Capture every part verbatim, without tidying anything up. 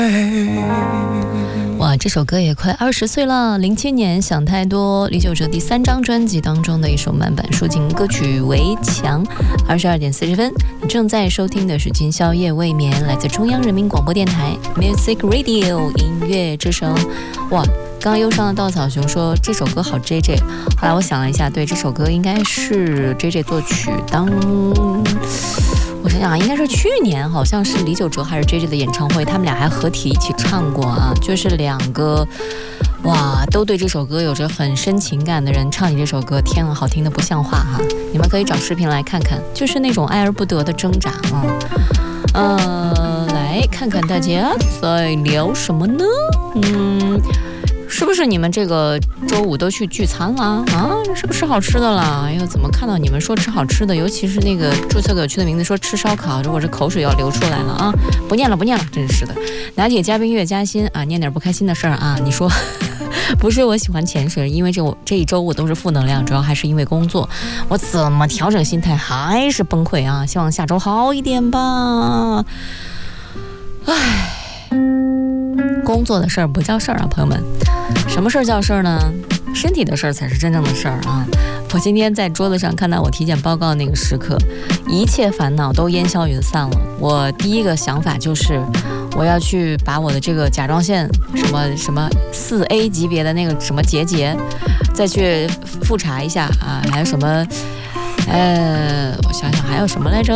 哇，这首歌也快二十岁了，零七年想太多，李玖哲第三张专辑当中的一首慢版抒情歌曲《围墙》。二十二点四十分，你正在收听的是《今宵夜未眠》，来自中央人民广播电台 Music Radio 音乐之声。哇，刚刚忧伤的稻草熊说这首歌好 J J， 后来我想了一下，对，这首歌应该是 J J 作曲，当我想想啊，应该是去年，好像是李玖哲还是 J J 的演唱会，他们俩还合体一起唱过啊，就是两个哇，都对这首歌有着很深情感的人唱起这首歌，天啊，好听的不像话哈！你们可以找视频来看看，就是那种爱而不得的挣扎啊。呃，来看看大家在聊什么呢？嗯。是不是你们这个周五都去聚餐啦？啊，是不是吃好吃的啦？哎呦，怎么看到你们说吃好吃的，尤其是那个注册给我取的名字说吃烧烤，我这口水要流出来了啊！不念了，不念了，真是的。拿铁嘉宾越加薪啊，念点不开心的事儿啊！你说，不是我喜欢潜水，因为这我这一周我都是负能量，主要还是因为工作，我怎么调整心态还是崩溃啊！希望下周好一点吧。唉。工作的事儿不叫事儿啊，朋友们，什么事儿叫事儿呢？身体的事儿才是真正的事儿啊！我今天在桌子上看到我体检报告那个时刻，一切烦恼都烟消云散了。我第一个想法就是，我要去把我的这个甲状腺什么什么四 A 级别的那个什么结节，再去复查一下啊，还有什么？呃，我想想还有什么来着？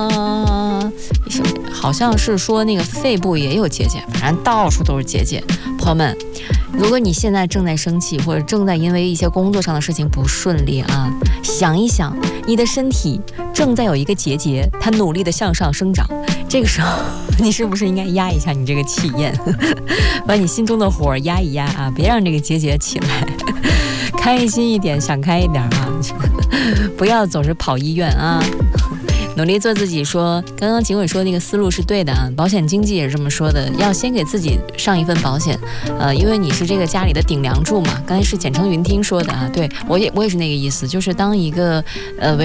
好像是说那个肺部也有结节，反正到处都是结节。朋友们，如果你现在正在生气，或者正在因为一些工作上的事情不顺利啊，想一想，你的身体正在有一个结节，它努力的向上生长。这个时候，你是不是应该压一下你这个气焰，把你心中的火压一压啊，别让这个结节起来。开心一点，想开一点啊，不要总是跑医院啊。努力做自己说，刚刚警委说那个思路是对的啊，保险经纪也是这么说的，要先给自己上一份保险，呃，因为你是这个家里的顶梁柱嘛。刚才是简称云听说的啊，对我也我也是那个意思，就是当一个呃。